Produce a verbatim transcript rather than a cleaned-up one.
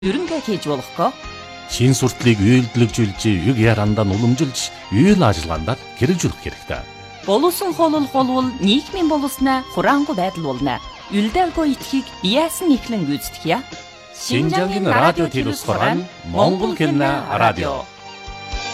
ерөнхий хийж болохгүй. Шин суртлыг үйлдвэрлэжүүлж, үг ярандаа уламжилж, үйл ажиллагаанд хэрэгжүүлэх хэрэгтэй. Боловсон хооллол болвол нийгмийн боловснаа хураангуй байдал болно. Үлдээлгүй итхийг яасан ихлэн гүйцэтгэе. Шинжангийн радио телевиз хорон Монгол хэлний радио.